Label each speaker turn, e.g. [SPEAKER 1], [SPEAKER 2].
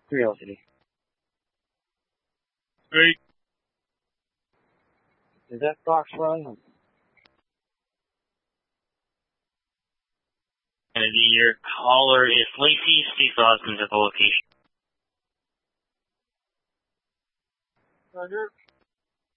[SPEAKER 1] Curiosity.
[SPEAKER 2] Great.
[SPEAKER 1] Is that box run?
[SPEAKER 2] Kennedy, your caller is Lacey. Please log into the location.
[SPEAKER 1] Roger.